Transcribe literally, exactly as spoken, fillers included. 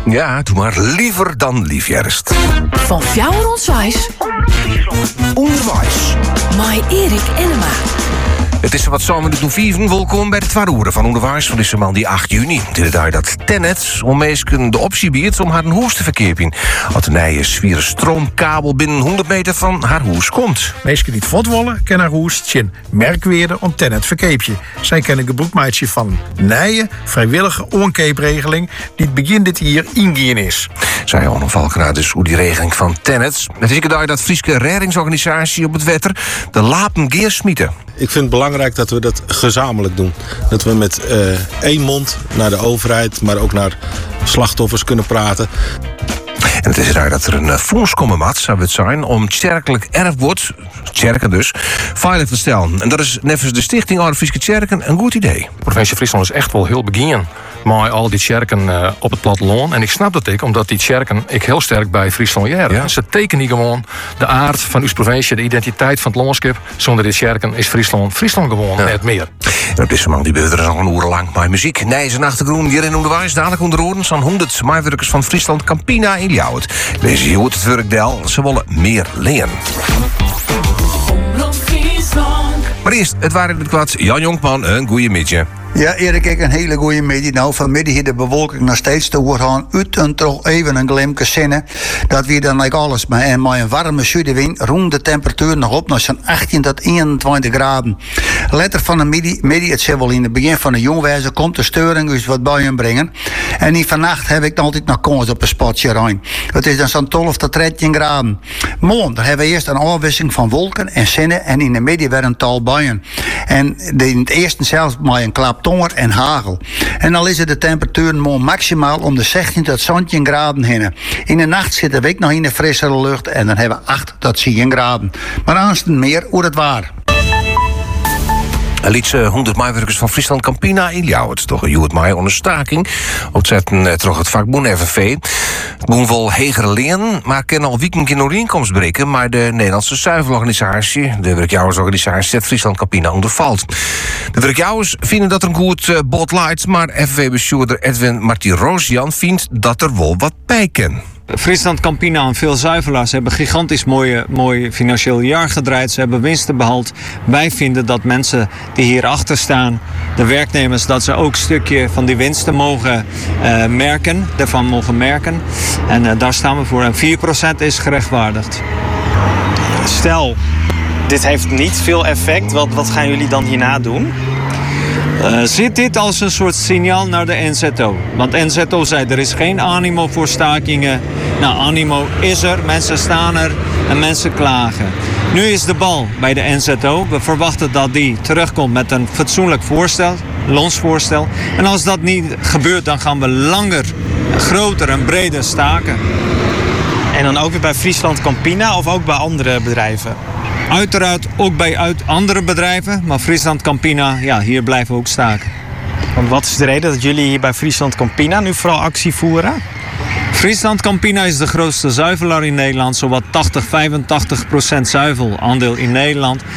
Ja, doe maar liever dan liefjerst. Van Fjouwer Onswijs. Onderwijs. Mai Erik Enema. Het is wat zomer doen vieven. Welkom bij de Twaroeren van Onderwijs van deze maand die acht juni. De dag dat Tennet onmeesken de optie biedt om haar een hoes te verkeerpen. Als de nije zwieren stroomkabel binnen honderd meter van haar hoes komt. Meesken die het vodwollen kennen haar hoes tjen merkweerde om Tennet verkeepje. Zij kennen gebroedmaatje van nije vrijwillige oorkeepregeling die het begin dit jaar ingaan is. Zij Onno Valkena dus hoe die regeling van Tennet. Het is een dag dat Frieske redingsorganisatie op het wetter de lapen geer smieten. Ik vind het belangrijk dat we dat gezamenlijk doen. Dat we met uh, één mond naar de overheid, maar ook naar slachtoffers kunnen praten. En het is raar dat er een uh, fonds komen, mat, zou het zijn, om kerkelijk erfgoed, kerken dus, veilig te stellen. En dat is nevens de stichting Oude Frieske Kerken een goed idee. De provincie Friesland is echt wel heel begin maar al die kerken uh, op het platteland. En ik snap dat ik, omdat die kerken ik heel sterk bij Friesland jaren. Ja. Ze tekenen gewoon de aard van uw provincie, de identiteit van het landschap. Zonder die kerken is Friesland Friesland gewoon ja. net meer. En op deze man die beurt er al een uur lang maar muziek. Nee, zijn achtergrond hier in Onderwijs. Dadelijk onder oren van honderd maaiwerkers van Friesland Campina in Ljouwert. Deze hier het werkdel. Ze willen meer leren. Maar eerst, het waren het kwad. Jan Jonkman, een goeie midje. Ja, Erik, ik een hele goede middag. Nou, vanmiddag hier de bewolking nog steeds te gaan. Uit en toch even een glimke zinnen. Dat we dan like alles. Maar en met een warme zuidenwind rond de temperatuur nog op naar zo'n achttien tot eenentwintig graden. Letter van de middag, middag het zal wel in het begin van de jongwijze komt de steuring dus wat bij je brengen. En in vannacht heb ik altijd nog kans op een spotje rein. Het is dan zo'n twaalf tot dertien graden. Morgen, daar hebben we eerst een afwisseling van wolken en zinnen. En in de middag weer een tal buien. En de, in het eerste zelfs maar een klap tonger en hagel. En dan is het de temperatuur morgen maximaal om de zestien tot zeventien graden heen. In de nacht zitten we ook nog in de frissere lucht en dan hebben we acht tot tien graden. Maar aanstaan meer hoe het waar. Een liedje honderd maaiwerkers van Friesland Campina in Ljouwert. Toch een Joet Maai onder staking. Opzetten toch het vakboen F N V. Het boen vol hegere leen, maar kan al weekend in overeenkomst breken. Maar de Nederlandse zuivelorganisatie, de werkjouwersorganisatie, zet Friesland Campina onder valt. De werkjouwers vinden dat er een goed uh, bod leidt, maar F N V-bestuurder Edwin Martin Roosjan vindt dat er wel wat bij kan. Friesland Campina en veel zuivelaars hebben gigantisch mooie, mooi financieel jaar gedraaid. Ze hebben winsten behaald. Wij vinden dat mensen die hierachter staan, de werknemers, dat ze ook een stukje van die winsten mogen uh, merken, daarvan mogen merken. En uh, daar staan we voor. En vier procent is gerechtvaardigd. Stel, dit heeft niet veel effect. Wat, wat gaan jullie dan hierna doen? Uh, zit dit als een soort signaal naar de N Z O? Want N Z O zei, er is geen animo voor stakingen. Nou, animo is er, mensen staan er en mensen klagen. Nu is de bal bij de N Z O. We verwachten dat die terugkomt met een fatsoenlijk voorstel, loonsvoorstel. En als dat niet gebeurt, dan gaan we langer, groter en breder staken. En dan ook weer bij Friesland Campina of ook bij andere bedrijven? Uiteraard ook bij uit andere bedrijven, maar Friesland Campina, ja, hier blijven we ook staken. Want wat is de reden dat jullie hier bij Friesland Campina nu vooral actie voeren? Friesland Campina is de grootste zuivelaar in Nederland. Zowat tachtig, vijfentachtig procent zuivelaandeel in Nederland.